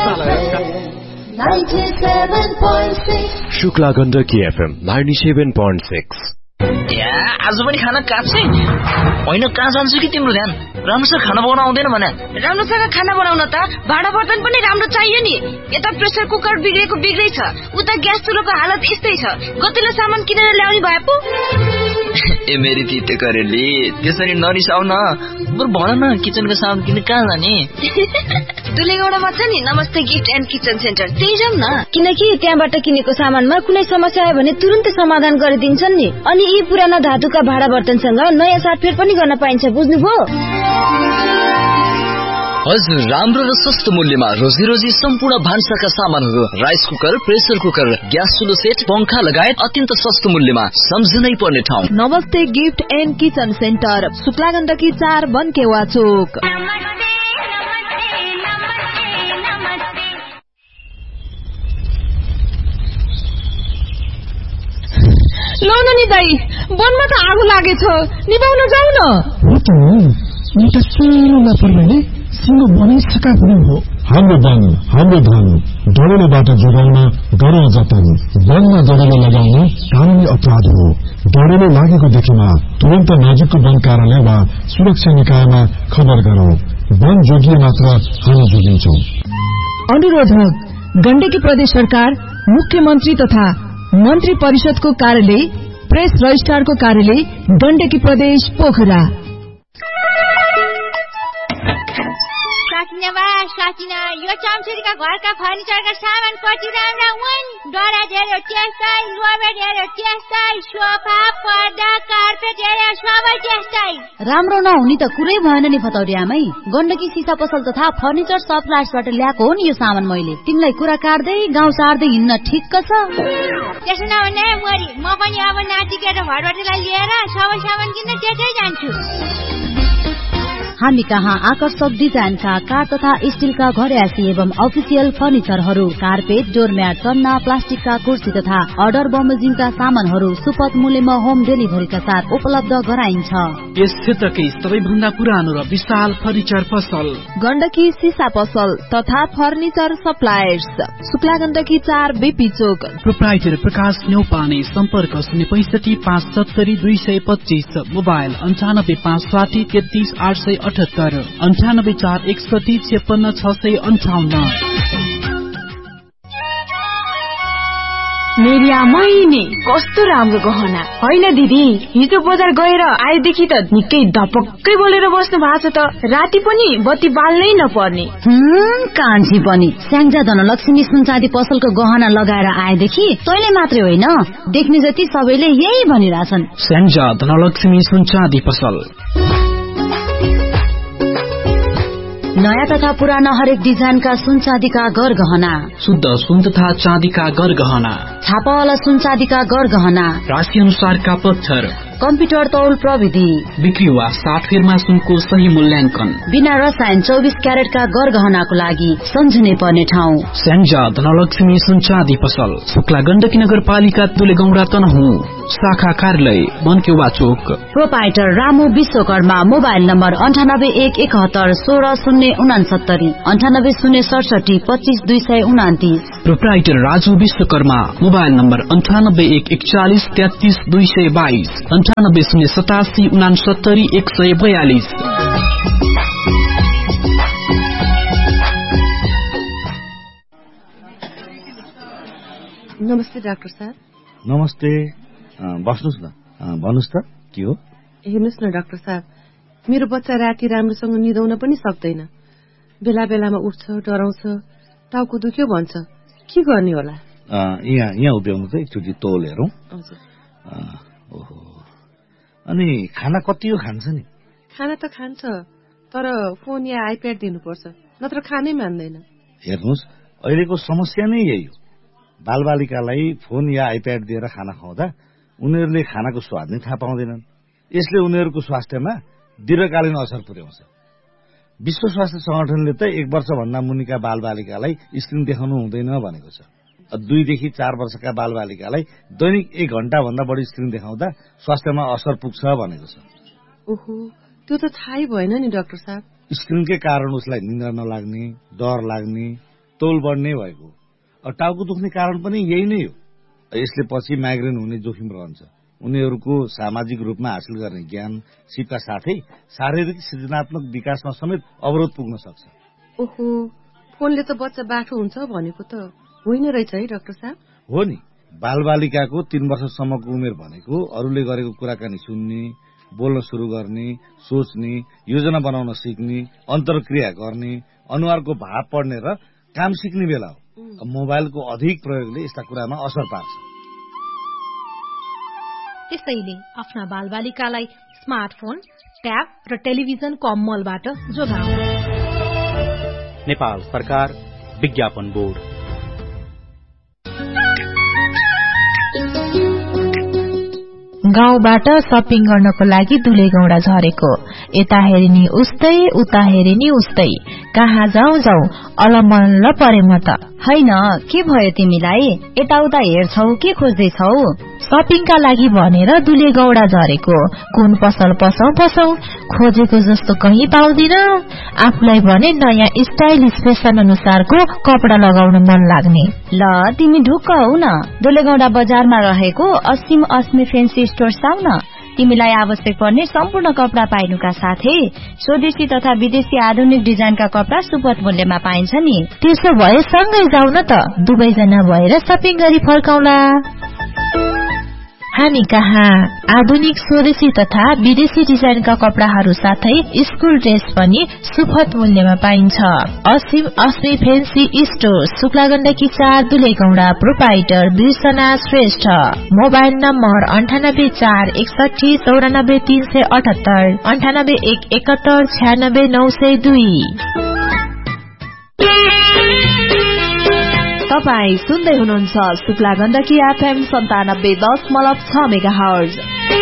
Shukla Gandaki FM 97.6। आज पनि खाना काट्छै होइन, कहाँ जान्छु कि तिम्रो ध्यान? राम्रोसँग खाना बनाउन आउँदैन भने? राम्रोसँग खाना बनाउन त भाँडा बर्तन पनि राम्रो चाहियो नि। यता प्रेसर कुकर बिग्रेको बिग्रै छ, उता ग्यास चुलोको हालत यस्तै छ। गतिलो सामान किनेर ल्याउने भए पो। ए मेरी तिते करेली, त्यसरी नरिसाउ न। बरु भन न, किचनको सामान किन्न कहाँ जाने? दुलेगौडामा छ नि नमस्ते गिफ्ट एन्ड किचन सेन्टर, त्यही जाउँ न। किनकि त्यहाँबाट किनेको सामानमा कुनै समस्या आयो भने तुरुन्तै समाधान गरिदिन्छन् नि। अनि यी पुराना धातुका भाँडा बर्तनसँग नयाँ साटफेर पनि गर्न पाइन्छ, बुझ्नुभयो? हजुर, राम्रो र सस्तो मूल्यमा रोजी सम्पूर्ण भान्साका सामानहरू, rice cooker, pressure cooker, gas चुलो set, पंखा लगायत अत्यन्त सस्तो मूल्यमा सम्झनै पर्ने ठाउँ नमस्ते gift and kitchen centre, Shukla Gandaki 4 बनकेवा चोक। लौ न नि दाई, वनमा त आगो लागेछ, निभाउन जाऊ न। एउटा सानो लापरवाहीले सिंह बनाइसका पनि हो। हाम्रो वन, हाम्रो धन, डढेलोबाट जोगाउन गरौँ जतन। वनमा डढेलो लगाउन कानूनी अपराध हो। डढेलो लागेको देखेमा तुरन्त नजिकको वन कार्यालय वा सुरक्षा निकायमा खबर गरौँ। वन जोगिए मात्र हामी जोगिन्छौँ। अनुरोधक गण्डकी प्रदेश सरकार, मुख्यमन्त्री तथा मन्त्री परिषदको कार्यालय, प्रेस रजिस्ट्रारको कार्यालय, गण्डकी प्रदेश, पोखरा। साकिना यो चम्चुरीका घरका फर्निचरका सामान कति राम्रा हुन्। डरा धेरै त्यस्तै, लोबे धेरै त्यस्तै, सोफा, पर्दा, कार्पेट हेरे सबै त्यस्तै। राम्रो नहुने त कुरै भएन नि फतौरी आमै। गण्डकी सिसा पसल तथा फर्निचर सप्लायर्सबाट ल्याएको हो नि यो सामान मैले। तिमीलाई कुरा काट्दै गाउँ सार्दै हिँड्न ठिक्क छ? त्यसो नहुने मरी, म पनि अब नाति केटा भरबटीलाई लिएर सबै सामान किन्न त्यतै जान्छु। हामी कहाँ आकर्षक डिजाइनका काठ तथा स्टीलका घरेसी एवं अफिसियल फर्निचरहरू, कार्पेट, डोरम्याट, चन्ना, प्लास्टिकका कुर्सी तथा अर्डर बमोजिङका सामानहरू सुपथ मूल्यमा होम डेलिभरीका साथ उपलब्ध गराइन्छ। यस क्षेत्रकै सबैभन्दा पुरानो र विशाल फर्निचर पसल गण्डकी सिसा पसल तथा furniture suppliers, Shukla Gandaki 4 BP चोक। प्रोप्राइटर प्रकाश न्यौपाने, सम्पर्क 065 570 225, मोबाइल 95 560 33 878, 98 4 61 56 658। मेरी आमाइनी कस्तो राम्रो गहना होइन दिदी। हिजो बजार गएर आएदेखि त निकै धपक्कै बोलेर बस्नु भएको छ त। राति पनि बत्ती बाल्नै नपर्ने। कान्छी पनि स्याङ्जा धनलक्ष्मी सुनचाँदी पसलको गहना लगाएर आएदेखि तैले मात्रै होइन, देख्ने जति सबैले यही भनिरहेछन्। स्याङ्जा धनलक्ष्मी सुनचाँदी पसल। नयाँ तथा पुराना हरेक डिजाइनका सुन चाँदीका गहना, शुद्ध सुन तथा चाँदीका गहना, छापावाला सुन चाँदीका गहना, राशि अनुसारका पत्थर, कम्प्युटर तौल प्रविधि, बिक्री वा साटफेरमा सुनको सही मूल्याङ्कन, बिना रसायन 24 क्यारेटका गहनाको लागि सम्झनै पर्ने ठाउँ स्याङ्जा धनलक्ष्मी सुनचाँदी पसल, शुक्ला गण्डकी नगरपालिका दुलेगौडा तनहुँ, शाखा कार्यालय बनकेवा चोक। Proprietor Ramu Vishwakarma, mobile number 98 171 1669, 98 067 25 229। Proprietor Raju Vishwakarma, mobile number 98 141 33 222, 98 087 69 142। नमस्ते डाक्टर साहब। नमस्ते, बस्नुहोस् न। भन्नुहोस् त के हो? हेर्नुहोस् न डाक्टर साहब, मेरो बच्चा राति राम्रोसँग निदाउन पनि सक्दैन। बेला बेलामा उठ्छ, डराउँछ, टाउको दुख्यो भन्छ। के गर्ने होला? यहाँ उभ्याउनु त एकचोटि तौल हेरौँ। ओहो, अनि खाना कति हो खान्छ नि? खाना त खान्छ, तर फोन या आइप्याड दिनुपर्छ, नत्र खानै मान्दैन। हेर्नुहोस्, अहिलेको समस्या नै यही हो। बालबालिकालाई फोन या आइप्याड दिएर खाना खुवाउँदा उनीहरूले खानाको स्वाद नै थाहा पाउँदैनन्। यसले उनीहरूको स्वास्थ्यमा दीर्घकालीन असर पुर्याउँछ। विश्व स्वास्थ्य संगठनले त 1 वर्षभन्दा मुनिका बालबालिकालाई स्क्रिन देखाउनु हुँदैन भनेको छ। 2 देखि 4 वर्षका बालबालिकालाई दैनिक 1 घण्टा भन्दा बढी स्क्रिन देखाउँदा स्वास्थ्यमा असर पुग्छ भनेको छ। ओहो, त्यो त थाहै भएन नि डाक्टर साहब। स्क्रिनकै कारण उसलाई निद्रा नलाग्ने, डर लाग्ने, तौल बढ्ने भएको। टाउको दुख्ने कारण पनि यही नै हो। यसले पछि माइग्रेन हुने जोखिम रहन्छ। उनीहरूको सामाजिक रूपमा हासिल गर्ने ज्ञान सिपका साथै शारीरिक सृजनात्मक विकासमा समेत अवरोध पुग्न सक्छ। ओहो, फोनले त बच्चा बाठो हुन्छ भनेको त होइन रहेछ है डाक्टर साहब? हो नि, बालबालिकाको 3 वर्षसम्मको उमेर भनेको अरूले गरेको कुराकानी सुन्ने, बोल्न सुरु गर्ने, सोच्ने, योजना बनाउन सिक्ने, अन्तर्क्रिया गर्ने, अनुहारको भाव पढ्ने र काम सिक्ने बेला हो। मोबाइलको अधिक प्रयोगले यस्ता कुरामा असर पार्छ। त्यसैले आफ्ना बालबालिकालाई स्मार्टफोन, ट्याब र टेलिभिजनको अमलबाट जोगाउनु। नेपाल सरकार विज्ञापन बोर्ड। गाउँबाट सपिङ गर्नको लागि दुलेगौडा झरेको, यता हेरिनी उस्तै उता हेरिनी उस्तै, कहाँ जाउँ जाउँ अलमल्ल परे म त। हैन, के भयो तिमीलाई? यताउता हेर्छौ के खोज्दैछौ? सपिङका लागि भनेर दुलेगौडा झरेको, कुन पसल पसौ खोजेको जस्तो कहीँ पाउँदिन। आफूलाई भने नयाँ स्टाइलिश फेसन अनुसारको कपडा लगाउन मन लाग्ने। ल तिमी ढुक्क हौ न, दुलेगौडा बजारमा रहेको असीम अस्मी फेन्सी स्टोर आऊ न। तिमीलाई आवश्यक पर्ने सम्पूर्ण कपडा पाइनुका साथै स्वदेशी तथा विदेशी आधुनिक डिजाइनका कपडा सुपथ मूल्यमा पाइन्छ नि। त्यसो भए सँगै जाउँ न त, दुवैजना भएर सपिङ गरी फर्काउला। हामी कहाँ आधुनिक स्वदेशी तथा विदेशी डिजाइनका कपडाहरू साथै स्कुल ड्रेस पनि सुपथ मूल्यमा पाइन्छ। असीम अस्मी fancy store, शुक्लागण्डकी 4 दुलेगौडा, proprietor बिर्सना Shrestha. Mobile number 9841694378 9811796902। तपाई सुन्दै हुनुहुन्छ शुक्लागण्डकी FM 97.6 मेगाहर्ज।